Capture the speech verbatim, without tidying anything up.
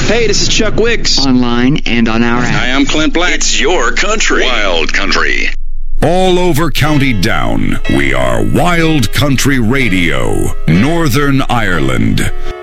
Hey, this is Chuck Wicks. Online and on our app. Hi, I'm Clint Black. It's your country. Wild Country. All over County Down, we are Wild Country Radio, Northern Ireland.